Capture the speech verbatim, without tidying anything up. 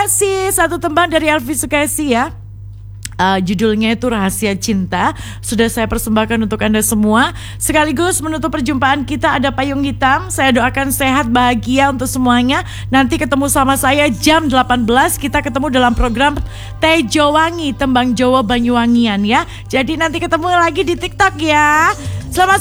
kasih. Satu tembang dari Elvi Sukaisi ya. Uh, judulnya itu Rahasia Cinta. Sudah saya persembahkan untuk Anda semua. Sekaligus menutup perjumpaan kita ada Payung Hitam. Saya doakan sehat, bahagia untuk semuanya. Nanti ketemu sama saya jam delapan belas. Kita ketemu dalam program Tejo Wangi, Tembang Jawa Banyuwangian ya. Jadi nanti ketemu lagi di TikTok ya. Selamat